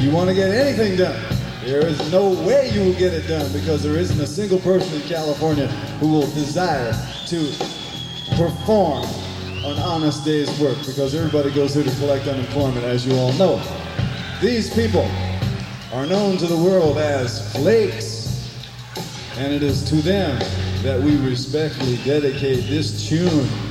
you want to get anything done, there is no way you will get it done because there isn't a single person in California who will desire to perform an honest day's work because everybody goes there to collect unemployment, as you all know. These people are known to the world as flakes, and it is to them that we respectfully dedicate this tune.